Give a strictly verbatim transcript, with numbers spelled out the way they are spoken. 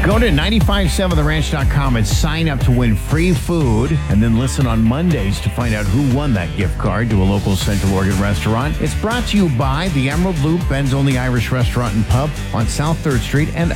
Go to nine five seven the ranch dot com and sign up to win free food, and then listen on Mondays to find out who won that gift card to a local Central Oregon restaurant. It's brought to you by the Emerald Loop, Ben's only Irish restaurant and pub on South third Street, and